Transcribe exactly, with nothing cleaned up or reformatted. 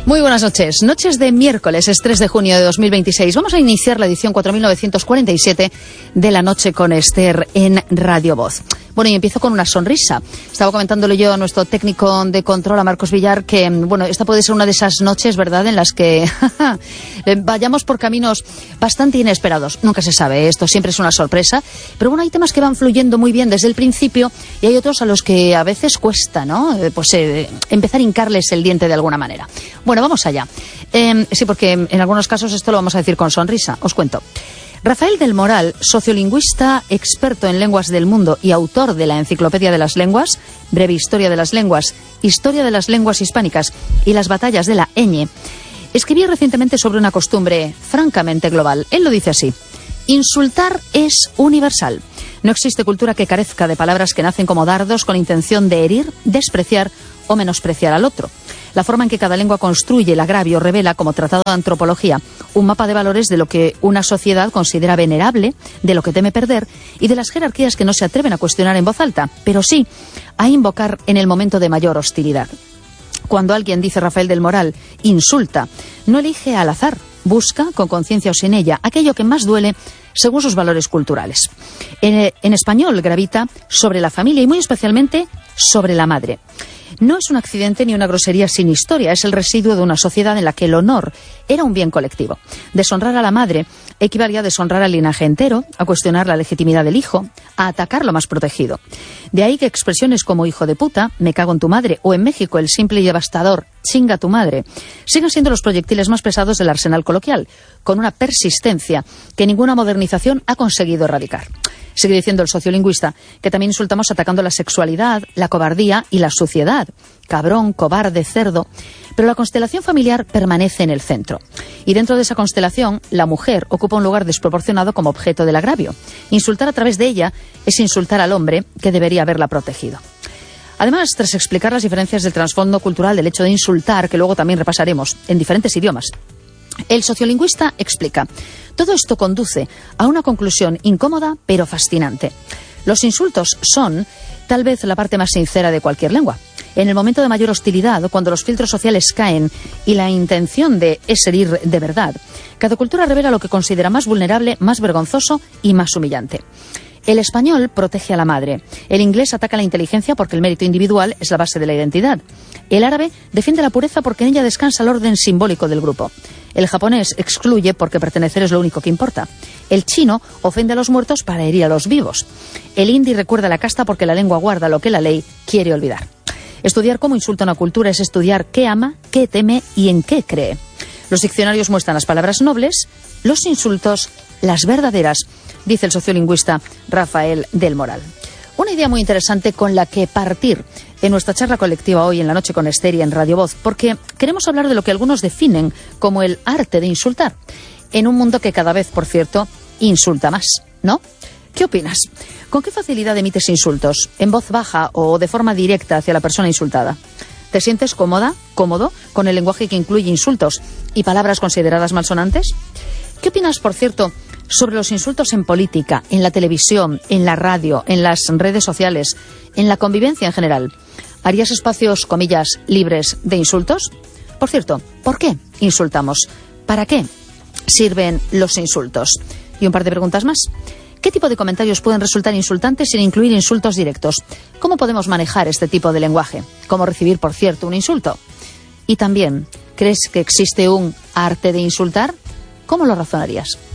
Muy buenas noches. Noches de miércoles, es tres de junio de dos mil veintiséis. Vamos a iniciar la edición cuatro mil novecientos cuarenta y siete de La Noche con Esther en Radio Voz. Bueno, y empiezo con una sonrisa. Estaba comentándole yo a nuestro técnico de control, a Marcos Villar, que, bueno, esta puede ser una de esas noches, ¿verdad?, en las que vayamos por caminos bastante inesperados. Nunca se sabe, esto siempre es una sorpresa. Pero bueno, hay temas que van fluyendo muy bien desde el principio y hay otros a los que a veces cuesta, ¿no?, pues eh, empezar a hincarles el diente de alguna manera. Bueno, vamos allá. Eh, sí, porque en algunos casos esto lo vamos a decir con sonrisa. Os cuento. Rafael del Moral, sociolingüista, experto en lenguas del mundo y autor de la Enciclopedia de las Lenguas, Breve Historia de las Lenguas, Historia de las Lenguas Hispánicas y las Batallas de la ñ, escribió recientemente sobre una costumbre francamente global. Él lo dice así: insultar es universal. No existe cultura que carezca de palabras que nacen como dardos con intención de herir, despreciar o menospreciar al otro. La forma en que cada lengua construye el agravio revela, como tratado de antropología, un mapa de valores de lo que una sociedad considera venerable, de lo que teme perder y de las jerarquías que no se atreven a cuestionar en voz alta, pero sí a invocar en el momento de mayor hostilidad. Cuando alguien, dice Rafael del Moral, insulta, no elige al azar, busca, con conciencia o sin ella, aquello que más duele según sus valores culturales. En, en español gravita sobre la familia y muy especialmente sobre la madre. No es un accidente ni una grosería sin historia, es el residuo de una sociedad en la que el honor era un bien colectivo. Deshonrar a la madre equivalía a deshonrar al linaje entero, a cuestionar la legitimidad del hijo, a atacar lo más protegido. De ahí que expresiones como hijo de puta, me cago en tu madre, o en México el simple y devastador chinga tu madre, sigan siendo los proyectiles más pesados del arsenal coloquial, con una persistencia que ninguna modernización ha conseguido erradicar. Sigue diciendo el sociolingüista que también insultamos atacando la sexualidad, la cobardía y la suciedad. Cabrón, cobarde, cerdo. Pero la constelación familiar permanece en el centro. Y dentro de esa constelación, la mujer ocupa un lugar desproporcionado como objeto del agravio. Insultar a través de ella es insultar al hombre que debería haberla protegido. Además, tras explicar las diferencias del trasfondo cultural del hecho de insultar, que luego también repasaremos en diferentes idiomas, el sociolingüista explica: todo esto conduce a una conclusión incómoda pero fascinante. Los insultos son, tal vez, la parte más sincera de cualquier lengua. En el momento de mayor hostilidad, cuando los filtros sociales caen y la intención de es herir de verdad, cada cultura revela lo que considera más vulnerable, más vergonzoso y más humillante. El español protege a la madre. El inglés ataca la inteligencia porque el mérito individual es la base de la identidad. El árabe defiende la pureza porque en ella descansa el orden simbólico del grupo. El japonés excluye porque pertenecer es lo único que importa. El chino ofende a los muertos para herir a los vivos. El hindi recuerda la casta porque la lengua guarda lo que la ley quiere olvidar. Estudiar cómo insulta una cultura es estudiar qué ama, qué teme y en qué cree. Los diccionarios muestran las palabras nobles, los insultos, las verdaderas, dice el sociolingüista Rafael del Moral. Una idea muy interesante con la que partir en nuestra charla colectiva hoy en La Noche con Esther y en Radio Voz, porque queremos hablar de lo que algunos definen como el arte de insultar, en un mundo que cada vez, por cierto, insulta más, ¿no? ¿Qué opinas? ¿Con qué facilidad emites insultos? ¿En voz baja o de forma directa hacia la persona insultada? ¿Te sientes cómoda, cómodo, con el lenguaje que incluye insultos y palabras consideradas malsonantes? ¿Qué opinas, por cierto, sobre los insultos en política, en la televisión, en la radio, en las redes sociales, en la convivencia en general? ¿Harías espacios, comillas, libres de insultos? Por cierto, ¿por qué insultamos? ¿Para qué sirven los insultos? Y un par de preguntas más. ¿Qué tipo de comentarios pueden resultar insultantes sin incluir insultos directos? ¿Cómo podemos manejar este tipo de lenguaje? ¿Cómo recibir, por cierto, un insulto? Y también, ¿crees que existe un arte de insultar? ¿Cómo lo razonarías?